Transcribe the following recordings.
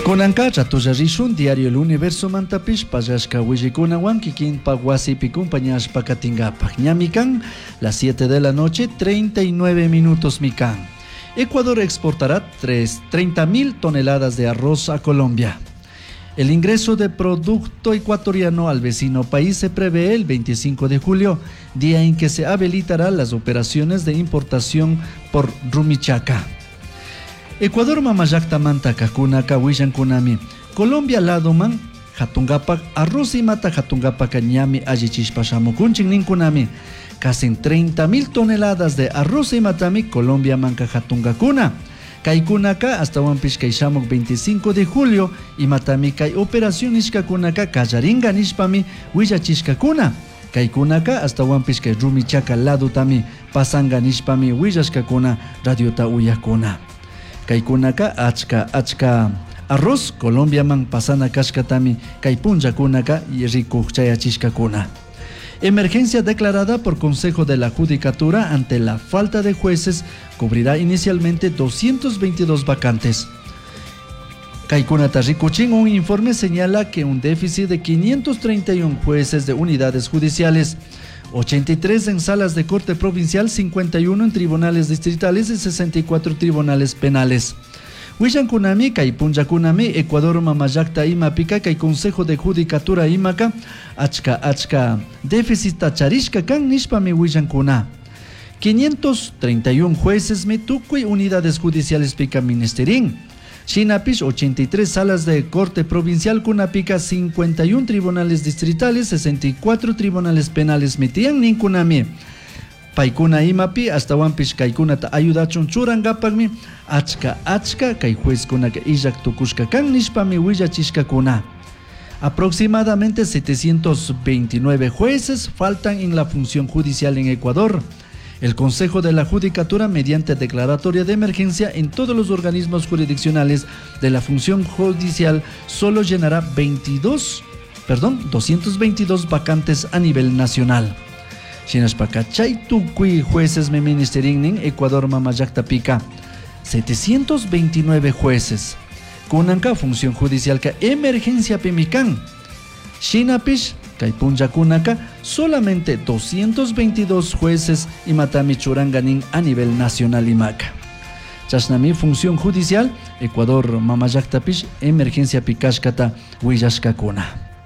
Kunankacha tujarishun diario El Universo mantapish pagashka willikuna kikin pagwasipi compañashpa katingapak. Ñamikan las 7 de la noche, 39 minutos mikan. Ecuador exportará 30.000 toneladas de arroz a Colombia. El ingreso de producto ecuatoriano al vecino país se prevé el 25 de julio, día en que se habilitarán las operaciones de importación por Rumichaca. Ecuador mamayakta manta kakunaka wishankunami. Colombia ladoman hatungapak arroz y mata hatungapak ñami allichishpa shamukunchik ninkunami. Casi 30.000 toneladas de arroz y matami Colombia manka hatungakuna. Kaikunaka hasta wampish kay shamuk 25 de julio y matami kay operación nishkakunaka kallaringa nishpami willachishkakuna. Kaikunaka hasta wampish kay Rumichaca lado tami pasanga nishpami willashkakuna radiota uyakuna. Kaikunaka achka arroz Colombia man pasana kashkatami kay punllakunaka y rikuchayachishkakuna. Emergencia declarada por Consejo de la Judicatura ante la falta de jueces cubrirá inicialmente 222 vacantes. Kaikunata Rikuchin, un informe señala que un déficit de 531 jueces de unidades judiciales, 83 en salas de corte provincial, 51 en tribunales distritales y 64 tribunales penales. Wishankunami, kay punllakunami, Ecuador mamayakta imapika, kay Consejo de Judicatura imaka, achka déficit tacharishka kan nishpami wishankuna. 531 jueces mitukuy unidades judiciales pika ministerin. Shinapish 83 salas de corte provincial kunapika, 51 tribunales distritales, 64 tribunales penales mitian ninkunami. Paikuna imapi hasta wampish kaikunata ayudachun churangapakmi achka kay juez kunaka illak tukushka kan nishpami willachishkakuna. Aproximadamente 729 jueces faltan en la función judicial en Ecuador. El Consejo de la Judicatura, mediante declaratoria de emergencia en todos los organismos jurisdiccionales de la función judicial, solo llenará 222 vacantes a nivel nacional. Shinashpaka chaytukui jueces me ministerin Ecuador mamayakta pika 729 jueces. Kunanka función judicial ka emergencia pimikan. Shinapish Kaipunjakunaka solamente 222 jueces y matami churanganin a nivel nacional imaka. Chasnami función judicial Ecuador mamayaktapish emergencia pikashkata willashkakuna.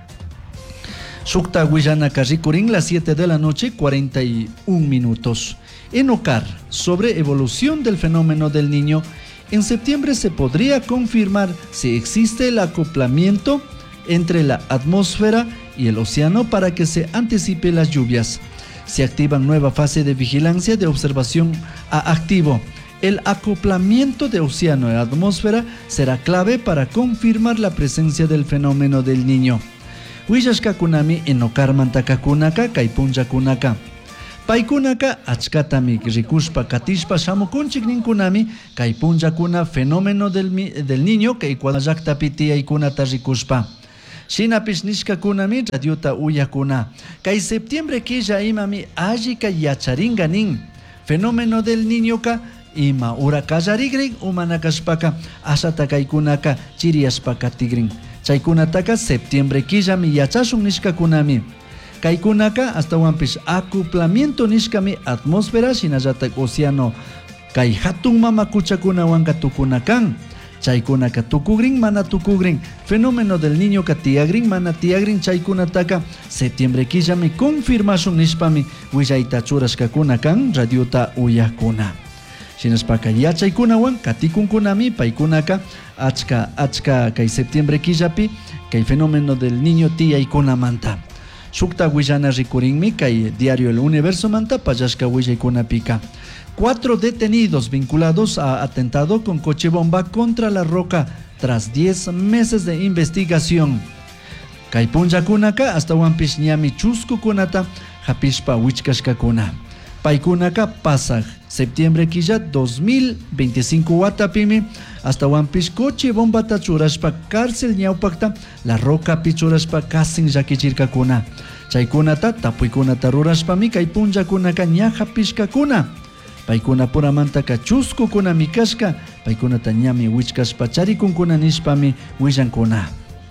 Shukta Willanaka Rikurin, las 7 de la noche, 41 minutos. En OCAR, sobre evolución del fenómeno del Niño, en septiembre se podría confirmar si existe el acoplamiento entre la atmósfera y el océano para que se anticipe las lluvias. Se activa nueva fase de vigilancia de observación a activo. El acoplamiento de océano y atmósfera será clave para confirmar la presencia del fenómeno del Niño. Willashkakunami en OCAR mantakakunaka kaypunllakunaka. Paikunaka achkatami rikushpa katishpa shamukunchik ninkunami kaypunlakuna fenómeno del Niño kay Ecuador tiyaykunata rikushpa. Shinapish nishkakunami radiota uyakuna. Kay septiembre killa imami allika yacharinga nin. Fenómeno del Niño ka ima urakasharigrin umanakashpaka ashata kaykunaka chiriashpaka tigrin. Chaykunataka septiembre killami yachashun nishkakunami. Kaykunaka hasta wampish acoplamiento nishkami atmósfera shinallatak océano kay hatun mamakuchakuna wanka tukunakan. Chaykunaka tukugrin mana tukugrin. Fenómeno del Niño ka tiagrin mana tiagrin chaykunataka septiembre killami confirmashun nishpami willayta churashkakunakan radiota uyakuna. Shinashpaka yachaykunawan katikunkunami paikunaka achka kay septiembre killapi kay fenómeno del Niño tiyaykuna manta. Shukta Willana Rikurinmi kay diario El Universo manta payashka willaykunapika. 4 detenidos vinculados a atentado con coche bomba contra La Roca tras 10 meses de investigación. Kay punllakunaka hasta wampish ñami chuskukunata hapishpa wichkashkakuna. Paikunaka pasaj septiembre quilla 2025 watapimi hasta wampish coche bomba tachurashpa cárcel ñaupakta La Roca pichurashpa kasin llakichirkakuna. Chaykunata tapuykunata rurashpami kay punllakunaka ñaja pishkakuna. paykuna puramantaka chuskukuna mikashka paykunata ñami wichkashpa charikunkuna nishpami willankuna.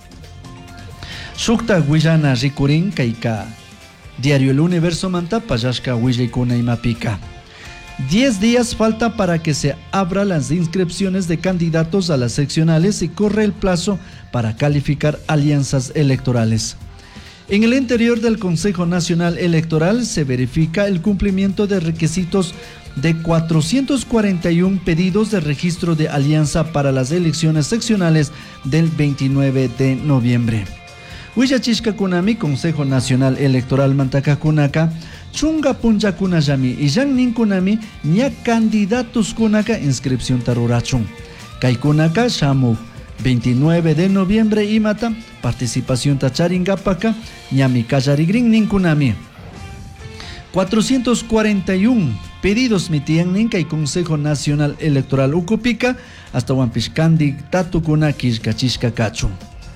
Shukta willana rikurin kayka Diario El Universo manta pallashka willaykuna imapika. 10 días falta para que se abra las inscripciones de candidatos a las seccionales y corre el plazo para calificar alianzas electorales. En el interior del Consejo Nacional Electoral se verifica el cumplimiento de requisitos de 441 pedidos de registro de alianza para las elecciones seccionales del 29 de noviembre. Huillachishka kunami Consejo Nacional Electoral mantakakunaka chunga puncha kunayami y yan ninkunami ña candidatos kunaka inscripción tarurachun. Kaikunaka shamu 29 de noviembre imata participación tacharingapaka ñami kallarigrin ninkunami. 441 pedidos mitian ninka y Consejo Nacional Electoral ukupika hasta wampish candidato kuna kishkachishka kachun.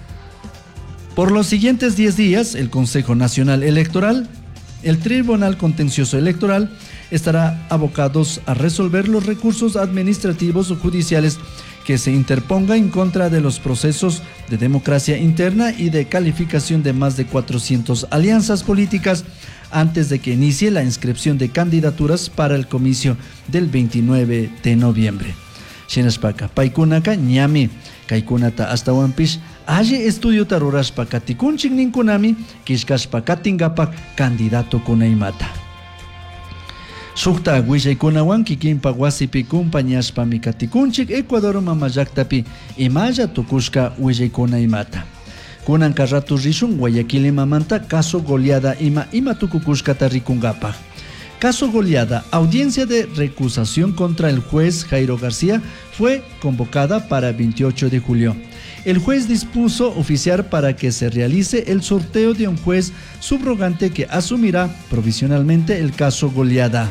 Por los siguientes 10 días, el Consejo Nacional Electoral, el Tribunal Contencioso Electoral, estará abocados a resolver los recursos administrativos o judiciales que se interponga en contra de los procesos de democracia interna y de calificación de más de 400 alianzas políticas antes de que inicie la inscripción de candidaturas para el comicio del 29 de noviembre. Shinashpaka, paikunaka, ñami, kaikunata hasta wampish, allí estudio tarurashpa katikunchik ninkunami, kishkashpa katingapak candidato kunaymata. Shukta willaykunawan kikinpa wasipi kumpañashpami katikunchik Ecuador mamallacktapi imalla tukushka willaykunaymata. Kunanka ratu rishun Guayaquil imamanta caso goleada ima tukukushkata rikungapaj. Caso goleada, audiencia de recusación contra el juez Jairo García fue convocada para 28 de julio. El juez dispuso oficiar para que se realice el sorteo de un juez subrogante que asumirá provisionalmente el caso goleada.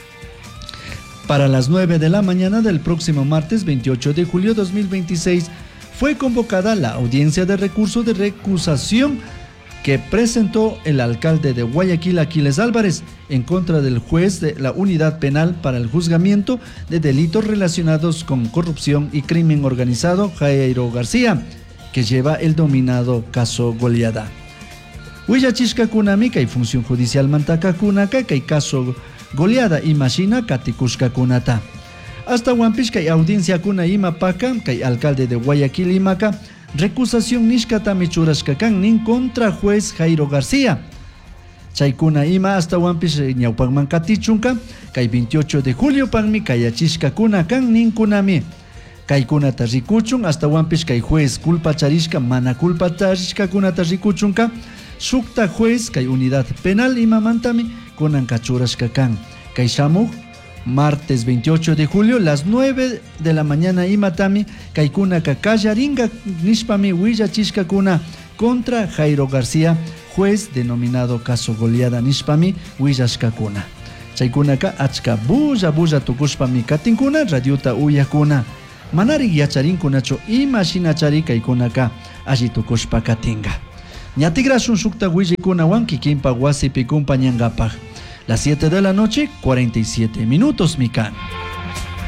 Para las 9 de la mañana del próximo martes 28 de julio 2026 fue convocada la audiencia de recurso de recusación que presentó el alcalde de Guayaquil, Aquiles Álvarez, en contra del juez de la Unidad Penal para el Juzgamiento de Delitos Relacionados con Corrupción y Crimen Organizado, Jairo García, que lleva el dominado caso goleada. Huillachishka kunami kay función judicial mantaka kunaka kay caso goleada y machina katikushka kunata. Hasta Wampish kay audiencia kuna imapaka kay alcalde de Guayaquil imaka recusación nishkatami churashkakan nin contra juez Jairo García. Chaykuna ima hasta wampish ñawpakman katichunka kay 28 de julio panmi kayachishka kuna kan ninkunami. Kaykunata rikuchun hasta wampish kay juez culpa charishka mana culpa charishka kunata rikuchunka shukta juez kay unidad penal imamantami kunanka churashkakan. Kay shamuk martes 28 de julio, las 9 de la mañana imatami, kaikuna kallaringa nishpami willachishka kuna contra Jairo García, juez denominado caso goleada nishpami willashka kuna. Chaykunaka achka bulla tukushpami katinkuna radiota uyakuna. Manari yacharinkunacho imashinachari kaikunaka alli tukushpa katinga. Ñatigrashun shukta willikunawan kikinpa wasipi kumpañangapaj. Las 7 de la noche, 47 minutos, Mikan.